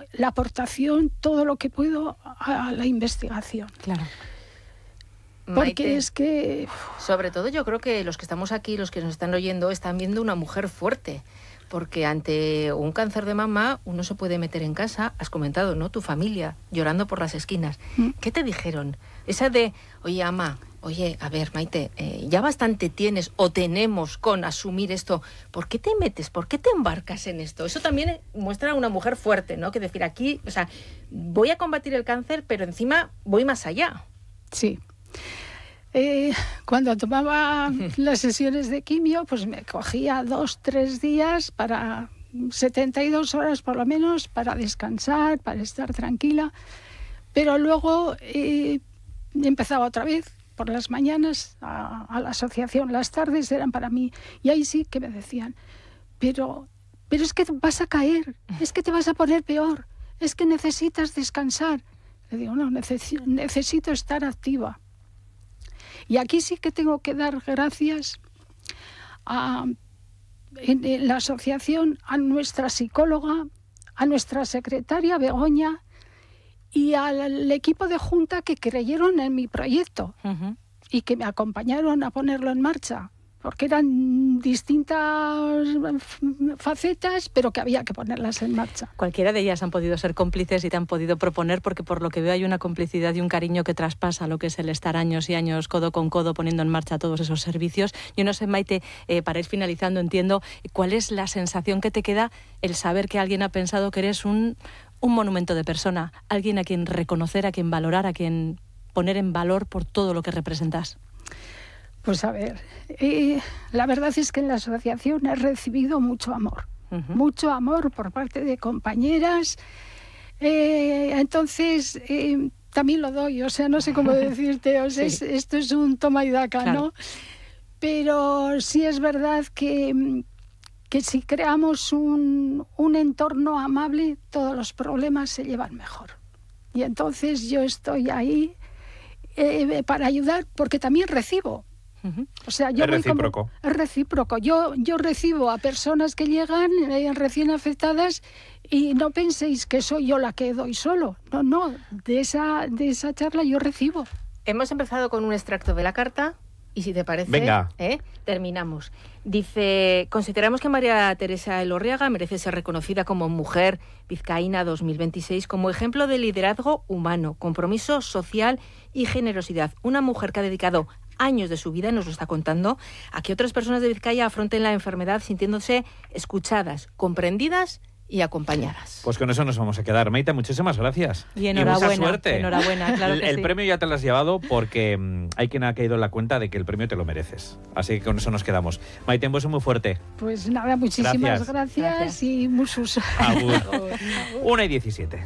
la aportación, todo lo que puedo a la investigación. Claro. Porque Maite, es que... sobre todo yo creo que los que estamos aquí, los que nos están oyendo, están viendo una mujer fuerte. Porque ante un cáncer de mama uno se puede meter en casa, has comentado, ¿no? Tu familia, llorando por las esquinas. ¿Qué te dijeron? Esa de, oye, ama, oye, a ver, Maite, ya bastante tienes o tenemos con asumir esto. ¿Por qué te metes? ¿Por qué te embarcas en esto? Eso también muestra a una mujer fuerte, ¿no? Que decir, aquí, o sea, voy a combatir el cáncer, pero encima voy más allá. Sí. Cuando tomaba las sesiones de quimio, pues me cogía 2-3 días para 72 horas por lo menos para descansar, para estar tranquila. Pero luego empezaba otra vez por las mañanas a la asociación. Las tardes eran para mí. Y ahí sí que me decían, pero es que vas a caer, es que te vas a poner peor, es que necesitas descansar. Le digo, no, necesito estar activa. Y aquí sí que tengo que dar gracias en la asociación a nuestra psicóloga, a nuestra secretaria Begoña y al equipo de junta que creyeron en mi proyecto y que me acompañaron a ponerlo en marcha, porque eran distintas facetas, pero que había que ponerlas en marcha. Cualquiera de ellas han podido ser cómplices y te han podido proponer, porque por lo que veo hay una complicidad y un cariño que traspasa lo que es el estar años y años codo con codo poniendo en marcha todos esos servicios. Yo no sé, Maite, para ir finalizando, entiendo, ¿cuál es la sensación que te queda el saber que alguien ha pensado que eres un monumento de persona, alguien a quien reconocer, a quien valorar, a quien poner en valor por todo lo que representas? Pues a ver, la verdad es que en la asociación he recibido mucho amor por parte de compañeras, entonces también lo doy, o sea, no sé cómo decirte, o sea, sí. Esto es un toma y daca, claro, ¿no? Pero sí es verdad que si creamos un entorno amable, todos los problemas se llevan mejor. Y entonces yo estoy ahí para ayudar, porque también recibo. O sea, yo es recíproco. Es recíproco. Yo recibo a personas que llegan recién afectadas y no penséis que soy yo la que doy solo. No, de esa charla yo recibo. Hemos empezado con un extracto de la carta y si te parece, venga, terminamos. Dice, consideramos que María Teresa Elorriaga merece ser reconocida como Mujer Vizcaína 2026 como ejemplo de liderazgo humano, compromiso social y generosidad. Una mujer que ha dedicado años de su vida, nos lo está contando, a que otras personas de Vizcaya afronten la enfermedad sintiéndose escuchadas, comprendidas y acompañadas. Pues con eso nos vamos a quedar. Maite, muchísimas gracias. Y enhorabuena. Y mucha suerte. Enhorabuena, claro que el sí. premio ya te lo has llevado porque hay quien ha caído en la cuenta de que el premio te lo mereces. Así que con eso nos quedamos. Maite, un beso muy fuerte. Pues nada, muchísimas gracias. Y musus. 1:17.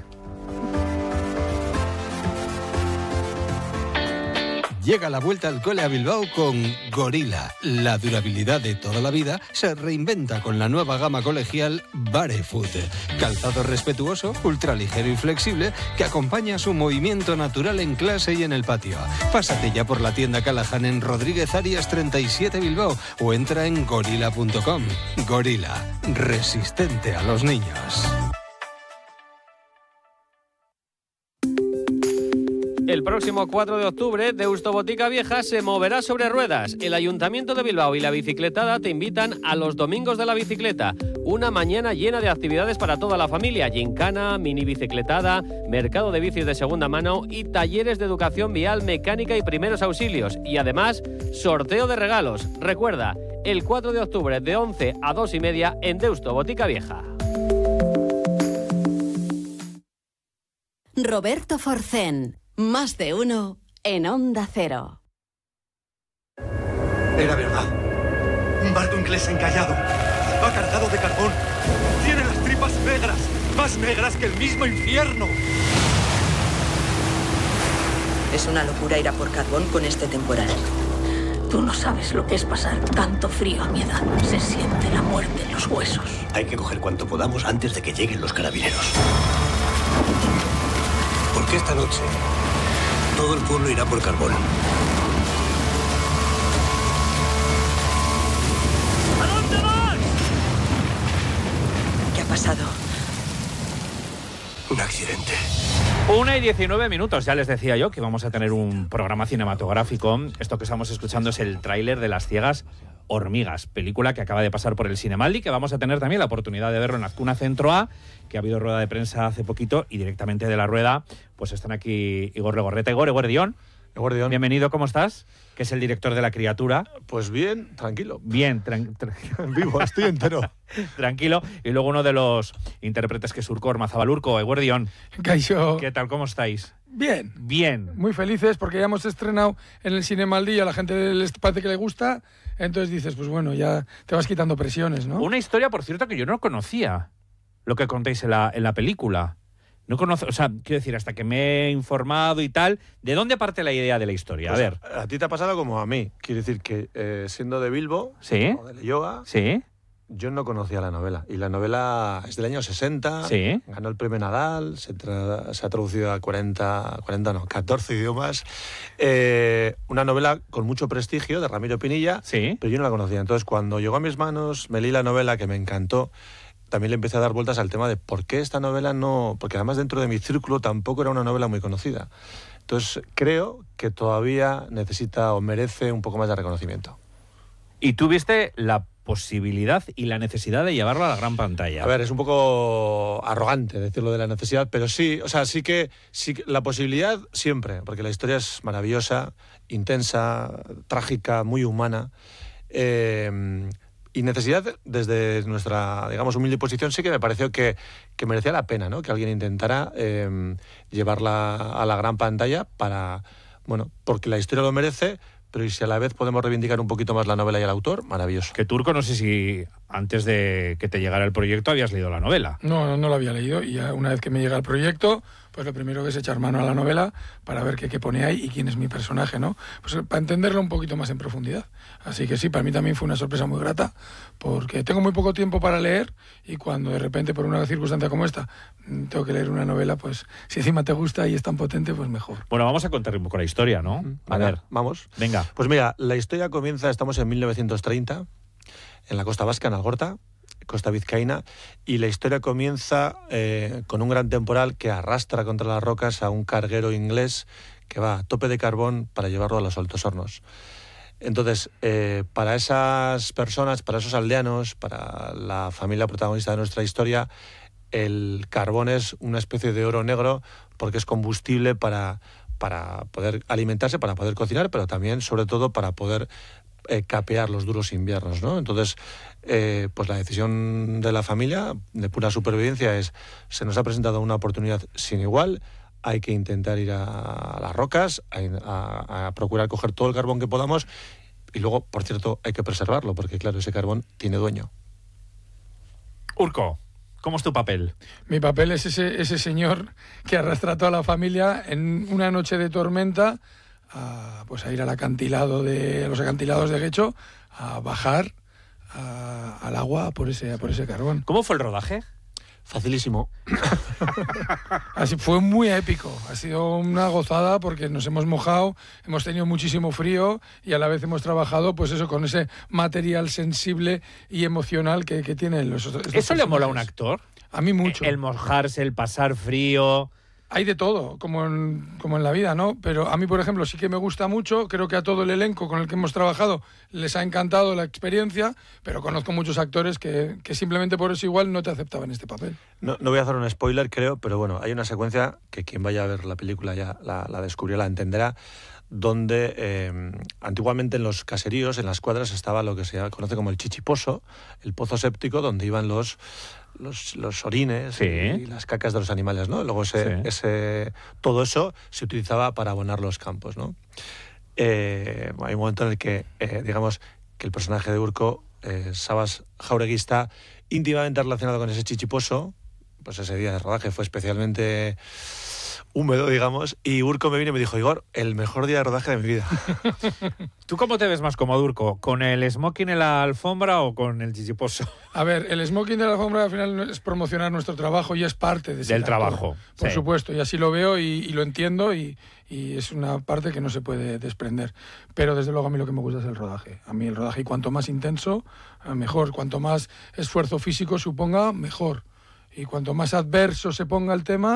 Llega la vuelta al cole a Bilbao con Gorila. La durabilidad de toda la vida se reinventa con la nueva gama colegial Barefoot. Calzado respetuoso, ultraligero y flexible que acompaña su movimiento natural en clase y en el patio. Pásate ya por la tienda Callahan en Rodríguez Arias 37 Bilbao o entra en gorila.com. Gorila, resistente a los niños. El próximo 4 de octubre, Deusto Botica Vieja se moverá sobre ruedas. El Ayuntamiento de Bilbao y la Bicicletada te invitan a los Domingos de la Bicicleta. Una mañana llena de actividades para toda la familia. Gincana, mini bicicletada, mercado de bicis de segunda mano y talleres de educación vial, mecánica y primeros auxilios. Y además, sorteo de regalos. Recuerda, el 4 de octubre de 11 a 2:30 en Deusto Botica Vieja. Roberto Forcén. Más de uno en Onda Cero. Era verdad. Bardo inglés encallado. Va cargado de carbón. Tiene las tripas negras. Más negras que el mismo infierno. Es una locura ir a por carbón con este temporal. Tú no sabes lo que es pasar tanto frío a mi edad. Se siente la muerte en los huesos. Hay que coger cuanto podamos antes de que lleguen los carabineros. Porque esta noche todo el pueblo irá por carbón. ¿A dónde vas? ¿Qué ha pasado? Un accidente. 1:19, ya les decía yo que vamos a tener un programa cinematográfico. Esto que estamos escuchando es el tráiler de Las ciegas hormigas, película que acaba de pasar por el Cinemaldi, que vamos a tener también la oportunidad de verlo en Azcuna Centro A, que ha habido rueda de prensa hace poquito, y directamente de la rueda pues están aquí Igor Legorreta. Igor Dión. Bienvenido, ¿cómo estás? Que es el director de La criatura. Pues bien, tranquilo. Bien, vivo, estoy entero. Tranquilo. Y luego uno de los intérpretes que es Urko Ormazábal. Igor Dión. Kaixo. ¿Qué tal? ¿Cómo estáis? Bien. Bien. Muy felices porque ya hemos estrenado en el Cinemaldi y a la gente les parece que le gusta. Entonces dices, pues bueno, ya te vas quitando presiones, ¿no? Una historia, por cierto, que yo no conocía, lo que contáis en la película. No conozco, o sea, quiero decir, hasta que me he informado y tal, ¿de dónde parte la idea de la historia? Pues a ver. A ti te ha pasado como a mí. Quiero decir que siendo de Bilbo, ¿sí? O de Leioa, ¿sí? Yo no conocía la novela. Y la novela es del año 60, ¿sí? Ganó el premio Nadal, se ha traducido a 14 idiomas. Una novela con mucho prestigio de Ramiro Pinilla, ¿sí? Pero yo no la conocía. Entonces, cuando llegó a mis manos, me leí la novela, que me encantó. También le empecé a dar vueltas al tema de por qué esta novela no... Porque además dentro de mi círculo tampoco era una novela muy conocida. Entonces creo que todavía necesita o merece un poco más de reconocimiento. ¿Y tú viste la posibilidad y la necesidad de llevarlo a la gran pantalla? A ver, es un poco arrogante decirlo de la necesidad, pero sí, o sea, sí que la posibilidad siempre, porque la historia es maravillosa, intensa, trágica, muy humana. Y necesidad, desde nuestra, digamos, humilde posición, sí que me pareció que merecía la pena, ¿no? Que alguien intentara llevarla a la gran pantalla para, bueno, porque la historia lo merece, pero y si a la vez podemos reivindicar un poquito más la novela y el autor, maravilloso. Que Urko, no sé si antes de que te llegara el proyecto habías leído la novela. No lo había leído, y ya una vez que me llega el proyecto, pues lo primero que es echar mano a la novela para ver qué pone ahí y quién es mi personaje, ¿no? Pues para entenderlo un poquito más en profundidad. Así que sí, para mí también fue una sorpresa muy grata, porque tengo muy poco tiempo para leer, y cuando de repente por una circunstancia como esta tengo que leer una novela, pues si encima te gusta y es tan potente, pues mejor. Bueno, vamos a contar un poco la historia, ¿no? A ver, vamos. Venga. Pues mira, la historia comienza, estamos en 1930, en la costa vasca, en Algorta, costa vizcaína, y la historia comienza con un gran temporal que arrastra contra las rocas a un carguero inglés que va a tope de carbón para llevarlo a los Altos Hornos. Entonces, para esas personas, para esos aldeanos, para la familia protagonista de nuestra historia, el carbón es una especie de oro negro, porque es combustible para poder alimentarse, para poder cocinar, pero también, sobre todo, para poder capear los duros inviernos, ¿no? Entonces, pues la decisión de la familia, de pura supervivencia, es: se nos ha presentado una oportunidad sin igual, hay que intentar ir a las rocas, a procurar coger todo el carbón que podamos, y luego, por cierto, hay que preservarlo, porque claro, ese carbón tiene dueño. Urko, ¿cómo es tu papel? Mi papel es ese señor que arrastra a toda la familia en una noche de tormenta a ir al acantilado a los acantilados de Guecho, a bajar al agua por ese carbón. ¿Cómo fue el rodaje? Facilísimo. Así fue muy épico, ha sido una gozada porque nos hemos mojado, hemos tenido muchísimo frío y a la vez hemos trabajado pues eso, con ese material sensible y emocional que tienen los otros. ¿Eso le mola a un actor? A mí mucho. El mojarse, el pasar frío. Hay de todo, como en la vida, ¿no? Pero a mí, por ejemplo, sí que me gusta mucho. Creo que a todo el elenco con el que hemos trabajado les ha encantado la experiencia, pero conozco muchos actores que simplemente por eso igual no te aceptaban este papel. No voy a hacer un spoiler, creo, pero bueno, hay una secuencia que quien vaya a ver la película ya la descubrió, la entenderá, donde antiguamente en los caseríos, en las cuadras, estaba lo que se conoce como el chichiposo, el pozo séptico donde iban los orines, sí, y las cacas de los animales, ¿no? Luego todo eso se utilizaba para abonar los campos, ¿no? Hay un momento en el que, digamos, que el personaje de Urko, Sabas Jauregui, está íntimamente relacionado con ese chichiposo. Pues ese día de rodaje fue especialmente húmedo, digamos, y Urko me vino y me dijo: Igor, el mejor día de rodaje de mi vida. ¿Tú cómo te ves más cómodo, Urko? ¿Con el smoking en la alfombra o con el chichiposo? A ver, el smoking de la alfombra al final es promocionar nuestro trabajo y es parte de del trabajo. Por supuesto, y así lo veo y lo entiendo y es una parte que no se puede desprender. Pero desde luego a mí lo que me gusta es el rodaje. A mí el rodaje, y cuanto más intenso, mejor. Cuanto más esfuerzo físico suponga, mejor. Y cuanto más adverso se ponga el tema,